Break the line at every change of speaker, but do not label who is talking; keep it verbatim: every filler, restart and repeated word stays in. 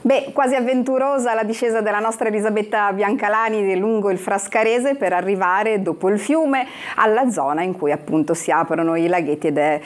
Beh, quasi avventurosa la discesa della nostra Elisabetta Biancalani lungo il Frascarese per arrivare, dopo il fiume, alla zona in cui appunto si aprono i laghetti ed è